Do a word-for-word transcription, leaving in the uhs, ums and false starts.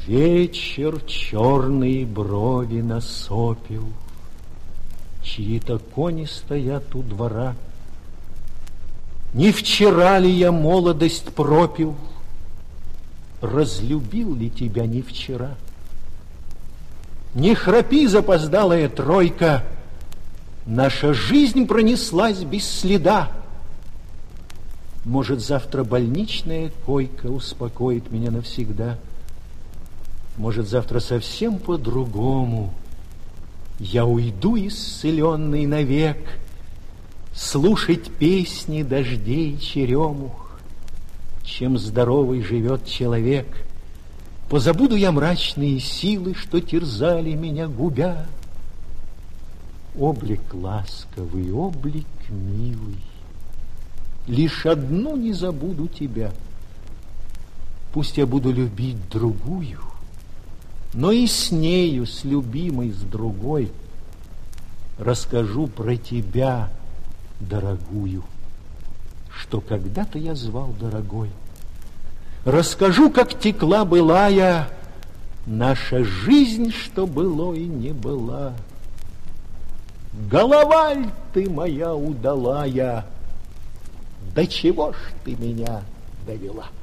Вечер черные брови насопил, чьи-то кони стоят у двора. Не вчера ли я молодость пропил, разлюбил ли тебя не вчера? Не храпи, запоздалая тройка, наша жизнь пронеслась без следа. Может, завтра больничная койка успокоит меня навсегда. Может, завтра совсем по-другому я уйду исцеленный навек, слушать песни дождей и черемух. Чем здоровый живет человек, позабуду я мрачные силы, что терзали меня губя. Облик ласковый, облик милый, лишь одну не забуду тебя. Пусть я буду любить другую, но и с нею, с любимой, с другой, расскажу про тебя, дорогую, что когда-то я звал дорогой. Расскажу, как текла былая наша жизнь, что было и не была. Головаль ты моя удалая, до чего ж ты меня довела?